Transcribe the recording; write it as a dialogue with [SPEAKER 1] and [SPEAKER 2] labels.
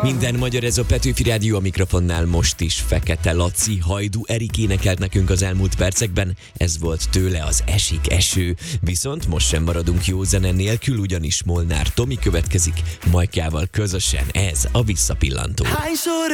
[SPEAKER 1] Minden magyar, ez a Petőfi Rádió, a mikrofonnál most is Fekete Laci. Hajdú Erik énekelt nekünk az elmúlt percekben, ez volt tőle az Esik eső. Viszont most sem maradunk jó zene nélkül, ugyanis Molnár Tomi következik Majkával közösen, ez a Visszapillantó.
[SPEAKER 2] Hányszor